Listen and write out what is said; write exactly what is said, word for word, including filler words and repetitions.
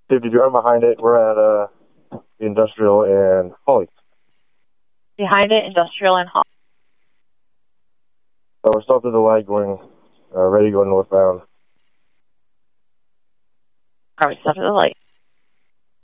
fifty drive behind it. We're at uh, the Industrial and Holly. Behind it, Industrial and Holly. So we're stopped at the light going, uh, ready to go northbound. All right, stop at the light.